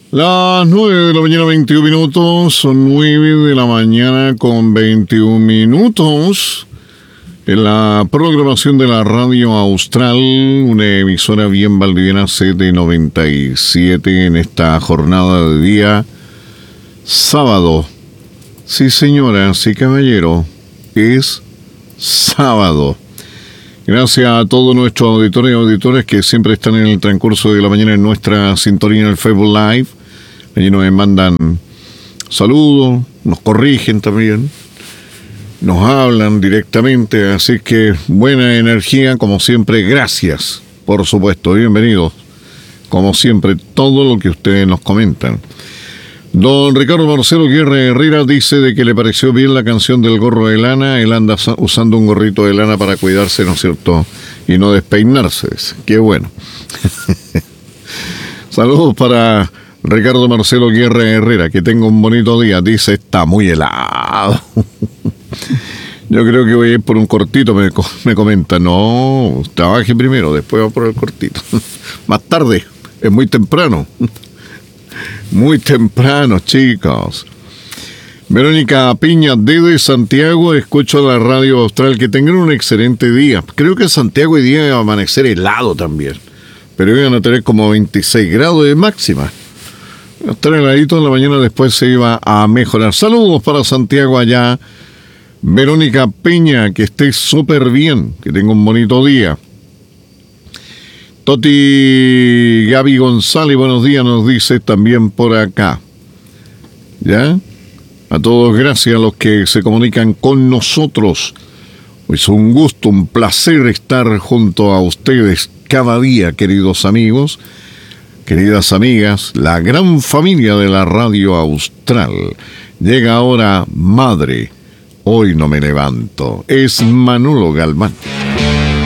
Las 9 de la mañana, 21 minutos. Son 9 de la mañana con 21 minutos. En la programación de la Radio Austral, una emisora bien valdiviana CT97 en esta jornada de día sábado. Sí, señoras y caballeros, es sábado. Gracias a todos nuestros auditores y auditoras que siempre están en el transcurso de la mañana en nuestra sintonía en el Facebook Live. Allí nos mandan saludos, nos corrigen también, nos hablan directamente, así que buena energía, como siempre, gracias, por supuesto, bienvenidos, como siempre, todo lo que ustedes nos comentan. Don Ricardo Marcelo Guerra Herrera dice de que le pareció bien la canción del gorro de lana. Él anda usando un gorrito de lana para cuidarse, ¿no es cierto? Y no despeinarse. Qué bueno. Saludos para Ricardo Marcelo Guerra Herrera. Que tenga un bonito día. Dice, está muy helado. Yo creo que voy a ir por un cortito, me comenta. No, trabaje primero, después va por el cortito. Más tarde, es muy temprano. Muy temprano, chicos. Verónica Piña desde Santiago, escucho la Radio Austral. Que tengan un excelente día. Creo que Santiago hoy día va a amanecer helado también, pero iban a tener como 26 grados de máxima. Va a estar heladito en la mañana, después se iba a mejorar. Saludos para Santiago allá. Verónica Peña, que esté súper bien, que tenga un bonito día. Toti Gaby González, buenos días, nos dice también por acá. ¿Ya? A todos, gracias a los que se comunican con nosotros. Es un gusto, un placer estar junto a ustedes cada día, queridos amigos, queridas amigas, la gran familia de la Radio Austral. Llega ahora Madre, hoy no me levanto. Es Manolo Galván.